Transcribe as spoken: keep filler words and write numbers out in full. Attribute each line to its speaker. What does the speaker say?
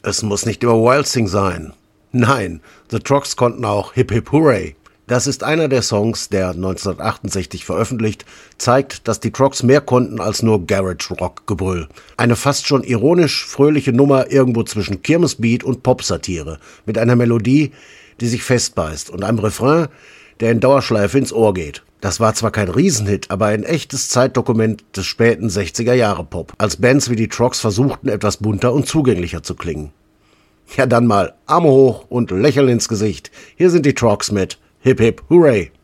Speaker 1: Es muss nicht immer Waltzing sein. Nein, The Troggs konnten auch Hip Hip Hooray. Das ist einer der Songs, der neunzehnhundertachtundsechzig veröffentlicht, zeigt, dass die Troggs mehr konnten als nur Garage-Rock-Gebrüll. Eine fast schon ironisch fröhliche Nummer irgendwo zwischen Kirmesbeat und Pop-Satire, mit einer Melodie, die sich festbeißt und einem Refrain, der in Dauerschleife ins Ohr geht. Das war zwar kein Riesenhit, aber ein echtes Zeitdokument des späten sechziger-Jahre-Pop, als Bands wie die Troggs versuchten, etwas bunter und zugänglicher zu klingen. Ja, dann mal Arme hoch und Lächeln ins Gesicht. Hier sind die Troggs mit Hip Hip Hooray!